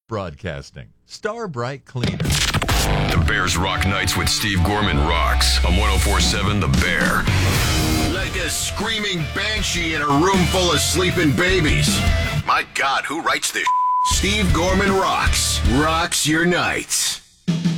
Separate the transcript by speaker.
Speaker 1: Broadcasting. Star Bright Cleaner.
Speaker 2: The Bears Rock Nights with Steve Gorman rocks on 104.7 The Bear.
Speaker 3: Like a screaming banshee in a room full of sleeping babies. My God, who writes this? Steve Gorman rocks your nights.